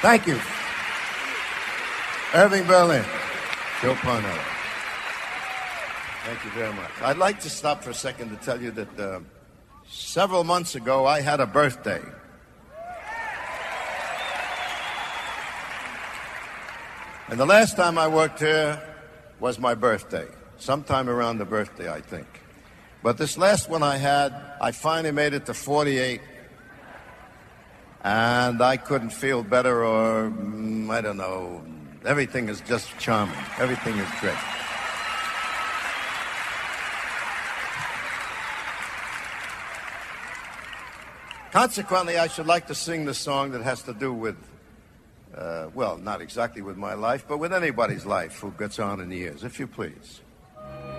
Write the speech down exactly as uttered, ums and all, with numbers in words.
Thank you. Irving Berlin. Joe Parnell. Thank you very much. I'd like to stop for a second to tell you that uh, several months ago I had a birthday. And the last time I worked here was my birthday. Sometime around the birthday, I think. But this last one I had, I finally made it to forty-eight. And I couldn't feel better or, mm, I don't know, everything is just charming. Everything is great. Consequently, I should like to sing the song that has to do with, uh, well, not exactly with my life, but with anybody's life who gets on in the years, if you please.